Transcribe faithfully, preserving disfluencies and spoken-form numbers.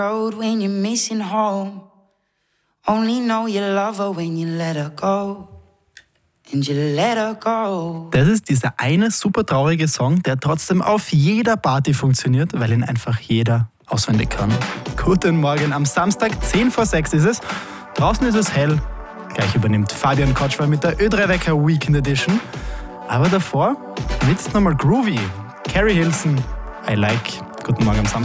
Road when you're missing home. Only know you love her when you let her go. And you let her go. Das ist dieser eine super traurige Song, der trotzdem auf jeder Party funktioniert, weil ihn einfach jeder auswendig kann. Guten Morgen, am Samstag, zehn vor sechs ist es. Draußen ist es hell. Gleich übernimmt Fabian Kotschwar mit der Ö drei Wecker Weekend Edition. Aber davor wird's nochmal groovy. Carrie Hilson, I like. Guten Morgen am Samstag.